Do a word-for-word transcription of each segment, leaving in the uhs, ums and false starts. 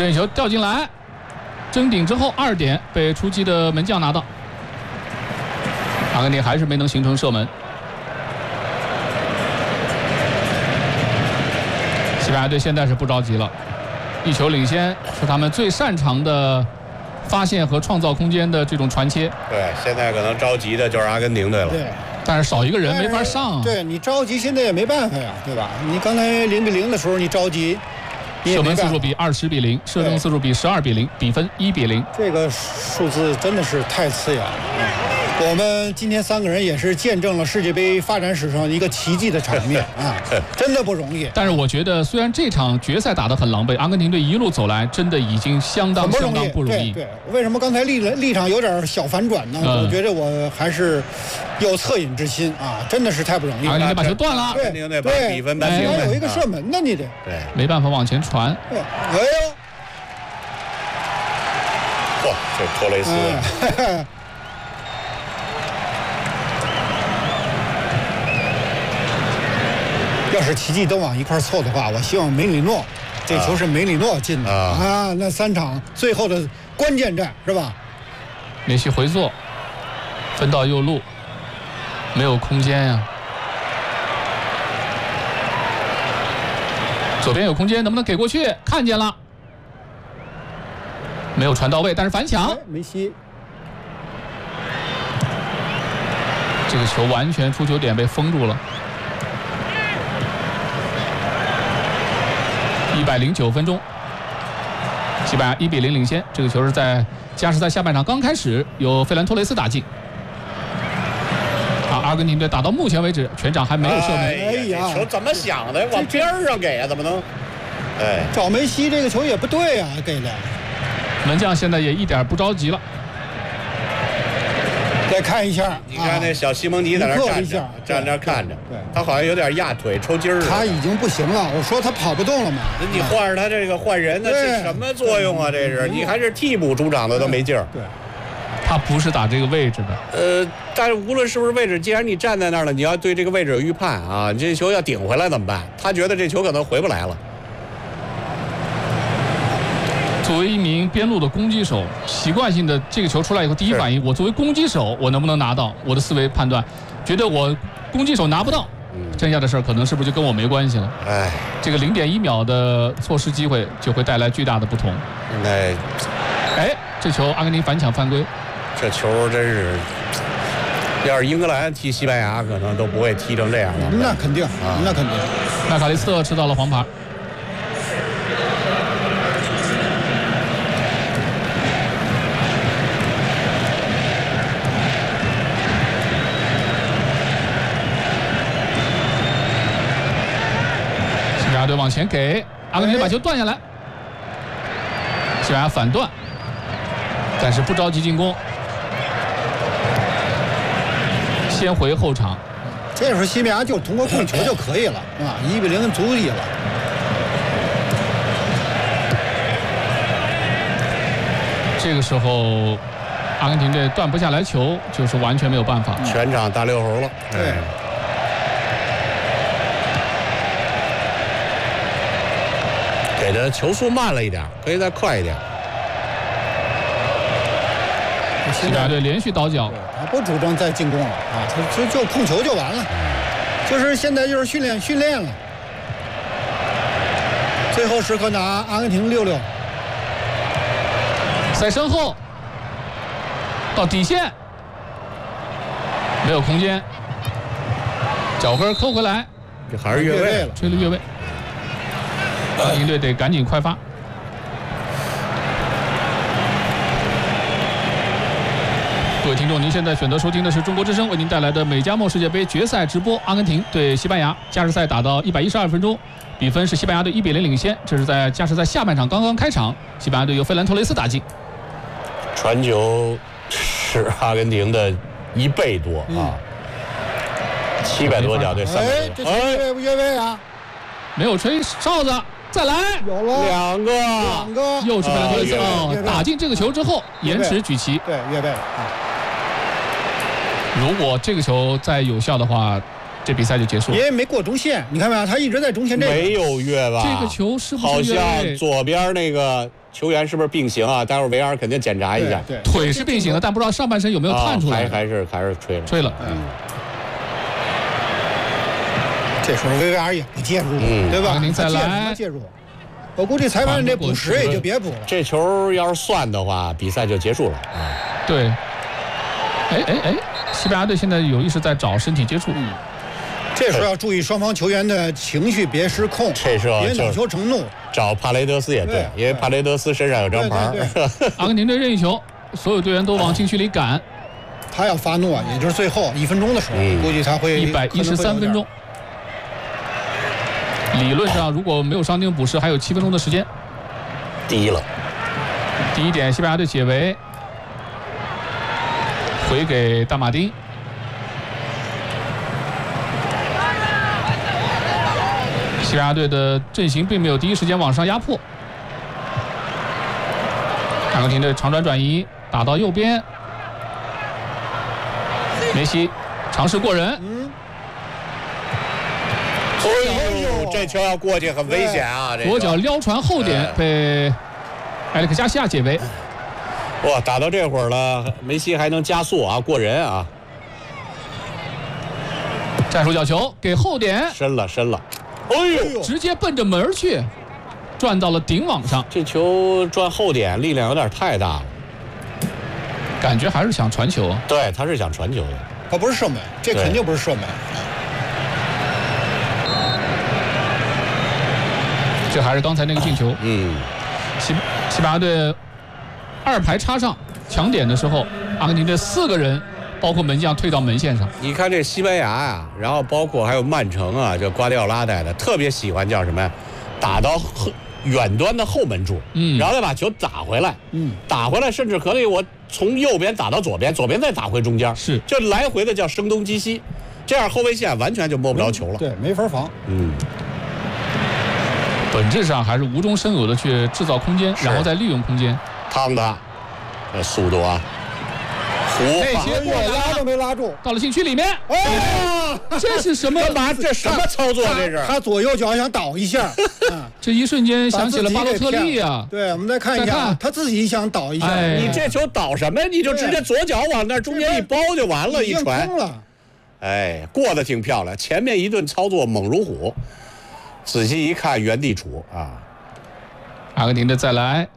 任意球掉进来，争顶之后二点被出击的门将拿到，阿根廷还是没能形成射门。西班牙队现在是不着急了，一球领先是他们最擅长的发现和创造空间的这种传切。 对，现在可能着急的就是阿根廷队了。 对， 但是少一个人没法上啊。 对你着急，现在也没办法呀，对吧？你刚才零比零的时候你着急，你射门次数比二十比零，射正次数比十二比零，比分一比零。 这个数字真的是太刺眼了。嗯我们今天三个人也是见证了世界杯发展史上一个奇迹的场面啊，真的不容易。 但是我觉得，虽然这场决赛打得很狼狈，阿根廷队一路走来真的已经相当相当不容易。 对对，为什么刚才立立场有点小反转呢？嗯、我觉得我还是有恻隐之心啊，真的是太不容易了。 阿根廷把球断了， 阿根廷队把比分扳平了。 还有一个射门呢，你得对，没办法往前传。 对，哎呦， 嚯，这托雷斯。 哎要是奇迹都往一块凑的话，我希望梅里诺，这球是梅里诺进的 啊, 啊！那三场最后的关键战是吧？ 梅西回做，分到右路，没有空间呀、啊。左边有空间，能不能给过去？看见了，没有传到位，但是反抢。 哎、梅西， 这个球完全出球点被封住了。一百零九分钟，西班牙一比零领先。这个球是在加时赛下半场刚开始，由费兰托雷斯打进。啊，阿根廷队打到目前为止全场还没有射门。 哎呀，这球怎么想的？往边上给啊，怎么能？哎， 找梅西这个球也不对啊，给的。 门将现在也一点不着急了。 再看一下， 你看那小西蒙尼在那站着，站那看着，他好像有点压腿抽筋儿。 他已经不行了，我说他跑不动了嘛。 那你换着他这个换人，那是什么作用啊？这是你还是替补出场的都没劲儿。 对， 他不是打这个位置的。 呃，但是无论是不是位置，既然你站在那儿了，你要对这个位置有预判啊。你这球要顶回来怎么办？他觉得这球可能回不来了。 作为一名边路的攻击手，习惯性的这个球出来以后，第一反应，我作为攻击手，我能不能拿到？我的思维判断，觉得我攻击手拿不到，剩下的事儿可能是不是就跟我没关系了？ 哎， 这个零点一秒的错失机会就会带来巨大的不同。 那， 哎，这球阿根廷反抢犯规， 这球真是，要是英格兰踢西班牙，可能都不会踢成这样了。 那肯定啊，那肯定。 麦卡利斯特吃到了黄牌。西班牙队往前给，阿根廷把球断下来，西班牙反断，但是不着急进攻，先回后场。 这时候西班牙就通过控球就可以了啊，一比零足矣了。 这个时候，阿根廷队断不下来球，就是完全没有办法。 全场大溜猴了， 对。 给的球速慢了一点，可以再快一点。 西班牙队连续倒脚， 他不主张再进攻了啊，他就就控球就完了，就是现在就是训练训练了。最后时刻拿阿根廷溜溜， 在身后到底线，没有空间，脚跟扣回来， 这还是越位了， 吹了越位。阿根廷队得赶紧快发。各位听众，您现在选择收听的是中国之声为您带来的美加墨世界杯决赛直播。阿根廷对西班牙，加时赛打到一百一十二分钟，比分是西班牙队一比零领先。这是在加时赛下半场刚刚开场，西班牙队由费兰托雷斯打进。 传球是阿根廷的一倍多啊，七百多脚对三百多。 哎，这越位不越位啊？ 没有吹哨子。再来， 有了两个， 两个， 又是费兰托雷斯哦！打进这个球之后，延迟举旗， 对，越位啊！ 如果这个球再有效的话， 这比赛就结束了。 因为没过中线，你看没有？他一直在中线这没有越吧？ 这个球是不好是越像位？ 左边那个球员是不是并行啊？待会儿 V R 肯定检查一下。 对， 腿是并行的，但不知道上半身有没有探出来。 啊、还还是还是吹了， 吹了。 嗯。这时候 V R 也不介入， 嗯、 对吧？ 阿根廷再来介入。我估计裁判这补时也就别补了。 这球要是算的话，比赛就结束了啊。 对。哎哎哎，西班牙队现在有意识在找身体接触。 嗯。这时候要注意双方球员的情绪别失控， 这时候别恼羞成怒。 找帕雷德斯也对，因为帕雷德斯身上有张牌。 对对对阿根廷队任意球，所有队员都往禁区里赶。 他要发怒啊，也就是最后一分钟的时候，嗯、估计他会一百一十三分钟。理论上，如果没有伤停补时，还有七分钟的时间。 低了。 第一点，西班牙队解围，回给大马丁。西班牙队的阵型并没有第一时间往上压迫。阿根廷队长传转移，打到右边，梅西尝试过人。 嗯。 哎呦，这球要过去很危险啊！ 左脚撩传后点被埃里克加西亚解围。 哇，打到这会儿了，梅西还能加速啊，过人啊！ 战术角球给后点， 深了深了。哎呦， 直接奔着门去，转到了顶网上。 这球转后点，力量有点太大了， 感觉还是想传球。 对，他是想传球的， 他不是射门，这肯定不是射门。 这还是刚才那个进球。 嗯， 西西班牙队二排插上抢点的时候，阿根廷队四个人，包括门将退到门线上。 你看这西班牙呀，然后包括还有曼城啊，这瓜迪奥拉带的，特别喜欢叫什么呀？打到远端的后门柱，嗯，然后再把球打回来，嗯，打回来，甚至可以我从右边打到左边，左边再打回中间， 是， 就来回的叫声东击西，这样后卫线完全就摸不着球了， 对，没法防， 嗯。 本质上还是无中生有的去制造空间，然后再利用空间。 汤的，这速度啊！ 那些过拉都没拉住， 到了禁区里面。哎呀，这是什么？ 干嘛？这什么操作？这是他左右脚想倒一下， 这一瞬间想起了巴洛特利啊。 对，我们再看一下，他自己想倒一下。 你这球倒什么呀？你就直接左脚往那中间一包就完了，一传。哎，过得挺漂亮，前面一顿操作猛如虎。仔细一看，原地杵啊！ 阿根廷的再来，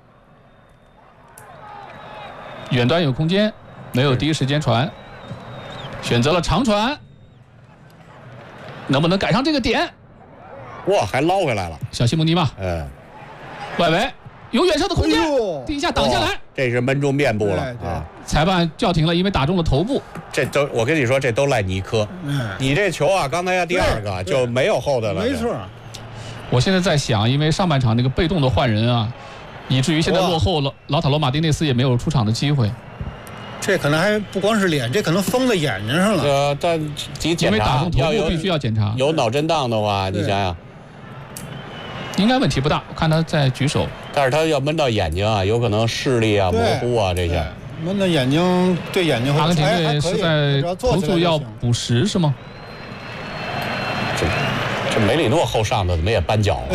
远端有空间，没有第一时间传，选择了长传，能不能赶上这个点？ 哇，还捞回来了！ 小西蒙尼嘛， 嗯， 外围有远射的空间，第一下挡下来， 这是闷中面部了啊！ 裁判叫停了，因为打中了头部。 这都我跟你说，这都赖尼科。嗯，你这球啊，刚才要第二个就没有后的了。 没错。 我现在在想，因为上半场那个被动的换人啊，以至于现在落后了，老塔罗马丁内斯也没有出场的机会。 这可能还不光是脸，这可能封在眼睛上了。 呃，但你检查， 因为打中头部必须要检查。 有脑震荡的话，你想想， 应该问题不大。我看他在举手， 但是他要闷到眼睛啊，有可能视力啊模糊啊这些。 闷到眼睛对眼睛会。 阿根廷队是在投诉要补时是吗？ 这这梅里诺后上的怎么也扳脚了？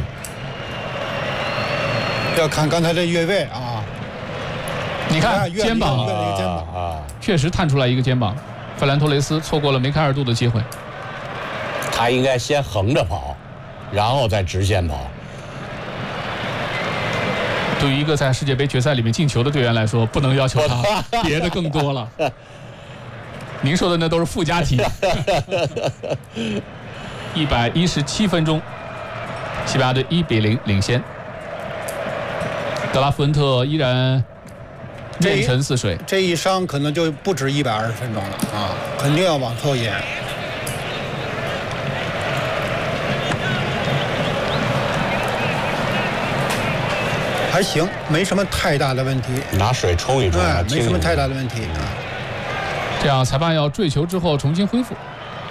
要看刚才这越位啊！ 你看肩膀啊， 确实探出来一个肩膀。费兰托雷斯错过了梅开二度的机会。 他应该先横着跑，然后再直线跑。 对于一个在世界杯决赛里面进球的队员来说，不能要求他别的更多了。您说的那都是附加题。一百一十七分钟，西班牙队一比零领先。德拉福恩特依然面沉似水， 这一伤可能就不止一百二十分钟了啊，肯定要往后延。还行，没什么太大的问题。 拿水冲一冲， 哎，没什么太大的问题。 这样，裁判要坠球之后重新恢复。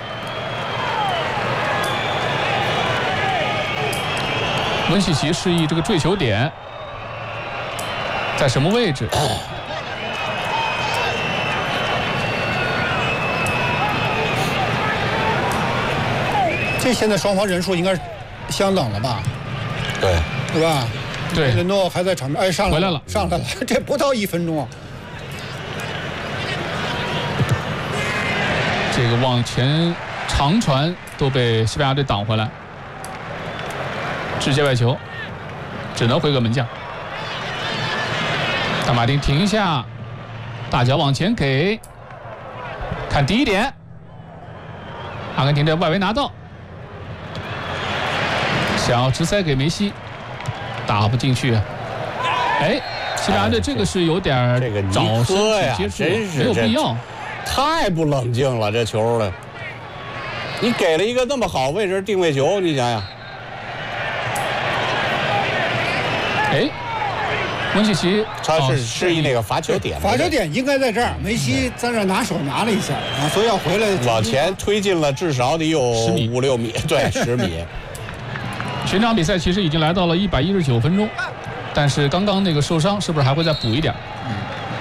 温西奇示意这个坠球点在什么位置？ 这现在双方人数应该是相等了吧？ 对， 对吧？ 对， 雷诺还在场边，哎，上来回来了， 上来了，这不到一分钟啊。 这个往前长传都被西班牙队挡回来，直接外球，只能回个门将。大马丁停一下，大脚往前给，看第一点，阿根廷的外围拿到，想要直塞给梅西，打不进去。哎，西班牙队这个是有点这个找身呀， 体接触， 真是没有必要。 太不冷静了，这球了。你给了一个那么好位置定位球，你想想。 哎，温契奇他是示意那个罚球点， 罚球点应该在这儿。梅西在这拿手拿了一下啊，所以要回来往前推进了至少得有五六米，对，十米。 全场比赛其实已经来到了一百一十九分钟，但是刚刚那个受伤是不是还会再补一点？嗯。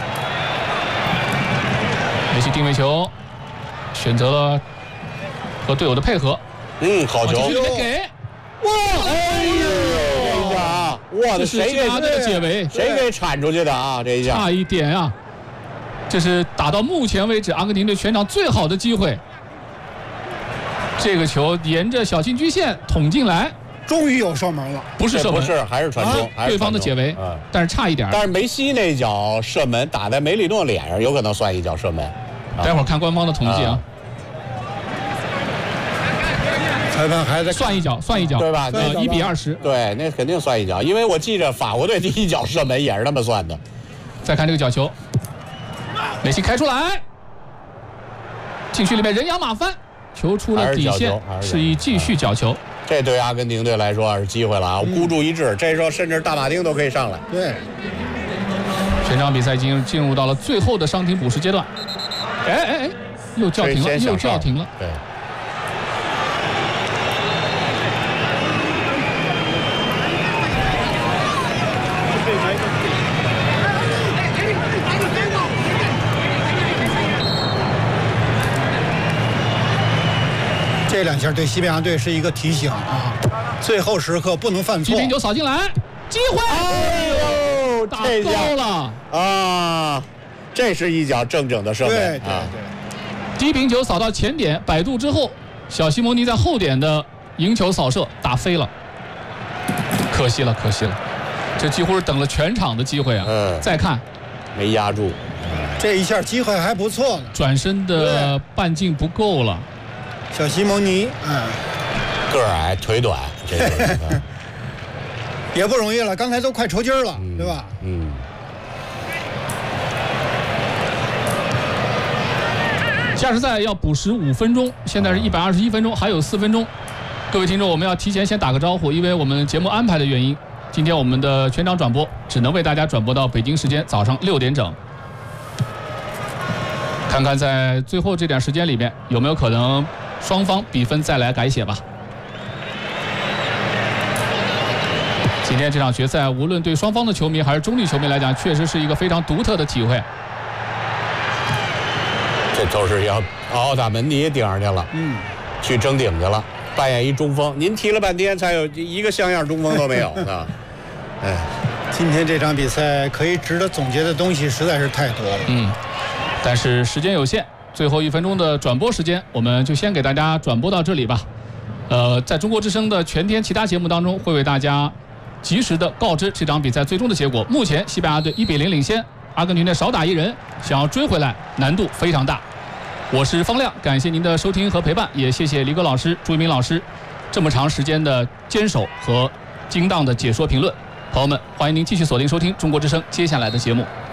梅西定位球，选择了和队友的配合。 嗯，好球！ 给， 哇！哎呦，这一下啊，哇，这谁给的解围？ 谁给铲出去的啊？这一下差一点啊！这是打到目前为止阿根廷队全场最好的机会。这个球沿着小禁区线捅进来。 终于有射门了， 不是射门， 不是，还是传中， 对方的解围， 嗯， 但是差一点。 但是梅西那脚射门打在梅里诺脸上，有可能算一脚射门。 待会儿看官方的统计啊。 裁判还在算一脚，算一脚， 对吧？ 呃，一比二十， 对，那肯定算一脚，因为我记着法国队第一脚射门也是那么算的。 再看这个角球，梅西开出来，禁区里面人仰马翻，球出了底线，示意继续角球。 这对阿根廷队来说是机会了啊！孤注一掷，这时候甚至大马丁都可以上来。 对， 全场比赛已经进入到了最后的伤停补时阶段。哎哎哎，又叫停了，又叫停了。 对。 这两下对西班牙队是一个提醒啊，最后时刻不能犯错。 踢球扫进来，机会！ 哎呦， 打高了啊！这是一脚正整的射门。 对对对， 低平球扫到前点，摆渡之后，小西蒙尼在后点的迎球扫射打飞了，可惜了，可惜了，这几乎是等了全场的机会啊！ 嗯， 再看， 没压住， 这一下机会还不错呢， 转身的半径不够了。 小西蒙尼，嗯， 个儿矮腿短，这个也不容易了。刚才都快抽筋了， 嗯、 对吧？ 嗯。 加时赛要补时五分钟，现在是一百二十一分钟，还有四分钟。各位听众，我们要提前先打个招呼，因为我们节目安排的原因，今天我们的全场转播只能为大家转播到北京时间早上六点整。看看在最后这点时间里面有没有可能双方比分再来改写吧。今天这场决赛，无论对双方的球迷还是中立球迷来讲，确实是一个非常独特的体会。 这都是要奥塔门迪顶上去了， 嗯， 去争顶去了，扮演一中锋。您踢了半天，才有一个像样中锋都没有呢。哎， 今天这场比赛可以值得总结的东西实在是太多了。 嗯，但是时间有限。最后一分钟的转播时间，我们就先给大家转播到这里吧。呃，在中国之声的全天其他节目当中，会为大家及时的告知这场比赛最终的结果。目前西班牙队一比零领先，阿根廷队少打一人，想要追回来难度非常大。我是方亮，感谢您的收听和陪伴，也谢谢李戈老师、朱一鸣老师这么长时间的坚守和精当的解说评论。朋友们，欢迎您继续锁定收听中国之声接下来的节目。